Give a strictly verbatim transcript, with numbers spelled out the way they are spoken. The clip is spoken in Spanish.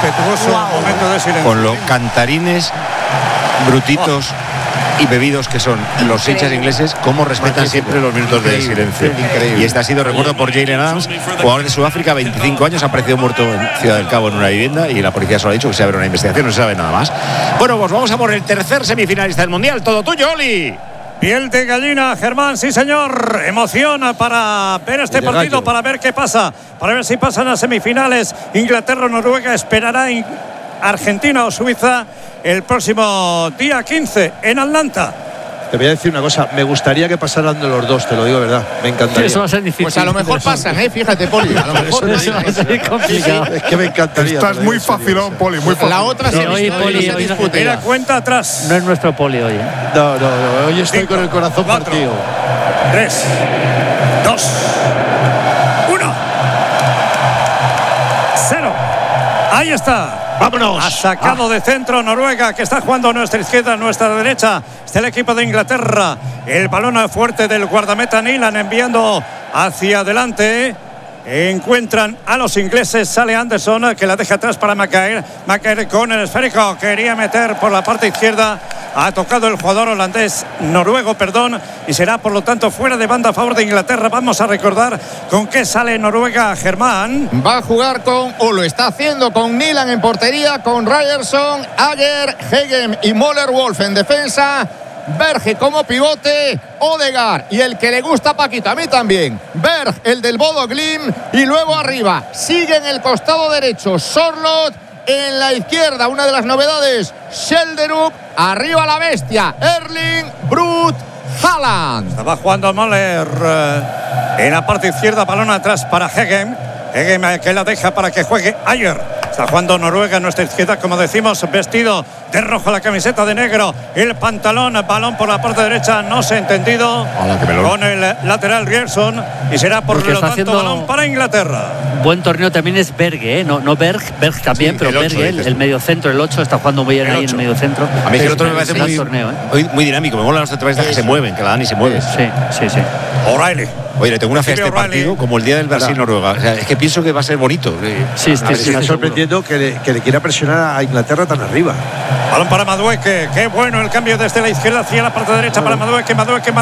respetuoso wow. momento de silencio. Con los cantarines brutitos oh. y bebidos que son los Increíble. hinchas ingleses, cómo respetan siempre los minutos Increíble. de silencio. Increíble. Y este ha sido recuerdo por Jalen Adams, jugador de Sudáfrica, veinticinco años, ha aparecido muerto en Ciudad del Cabo en una vivienda y la policía solo ha dicho que se abre una investigación, no se sabe nada más. Bueno, pues vamos a por el tercer semifinalista del Mundial. Todo tuyo, Oli. Piel de gallina, Germán, sí señor. Emociona para ver este partido, para ver qué pasa, para ver si pasan a semifinales. Inglaterra o Noruega, esperará in- Argentina o Suiza el próximo día quince en Atlanta. Te voy a decir una cosa, me gustaría que pasaran de los dos, te lo digo de verdad, me encantaría. Eso va a ser difícil. Pues a lo mejor pasan, ¿eh? Fíjate, Poli. A lo mejor eso va a ser complicado. Es que me encantaría. Estás muy facilón, Poli, muy facilón. La otra sí, se hoy, Poli, hoy no, Mira, cuenta atrás. No es nuestro Poli hoy, ¿eh? No, no, no, hoy estoy Cinco, con el corazón cuatro, partido. Tres, dos, uno, cero. Ahí está. ¡Vámonos! Ha sacado ah. de centro Noruega, que está jugando a nuestra izquierda, a nuestra derecha. Está el equipo de Inglaterra. El balón fuerte del guardameta Nilan enviando hacia adelante. Encuentran a los ingleses. Sale Anderson, que la deja atrás para Maguire. Maguire con el esférico. Quería meter por la parte izquierda. Ha tocado el jugador holandés, noruego, perdón, y será por lo tanto fuera de banda a favor de Inglaterra. Vamos a recordar con qué sale Noruega, Germán. Va a jugar con, o lo está haciendo, con Nilan en portería, con Ryerson, Ager, Hegem y Möller-Wolf en defensa. Berge como pivote, Odegaard y el que le gusta a Paquito, a mí también, Berg, el del Bodo Glimt, y luego arriba sigue en el costado derecho Sorloth, en la izquierda una de las novedades Schjelderup, arriba la bestia Erling Brut Haaland. Estaba jugando Möller eh, en la parte izquierda, balón atrás para Hegem. Hegem que la deja para que juegue Ayer. Está jugando Noruega en nuestra izquierda, como decimos, vestido de rojo, la camiseta de negro, el pantalón, balón por la parte derecha, no se ha entendido. Hola, con el lateral Ryerson, y será por Porque lo tanto balón para Inglaterra. Buen torneo también es Berge, ¿eh? no, no Berg, Berg también, sí, pero el Berge, el, el medio centro, el ocho, está jugando muy bien ahí en el medio centro. A mí es que el otro me parece muy, torneo, ¿eh? muy, muy dinámico, me molan los centralistas que se mueven, que la dan y se mueven. Sí, sí, sí. O'Reilly. Oye, le tengo una fe a este partido como el día del Brasil-Noruega. O sea, es que pienso que va a ser bonito. Sí, sí, me sí, está sí, sorprendiendo que le, que le quiera presionar a Inglaterra tan arriba. Balón para Madueke. Qué bueno el cambio desde la izquierda hacia la parte derecha para Madueke. Madueke,